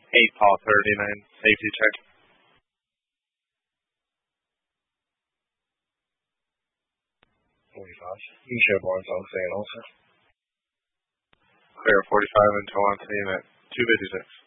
8 Paul 39, safety check. 45. You can show Barnes on the fan also. Clear 45 and Toronto team at 256.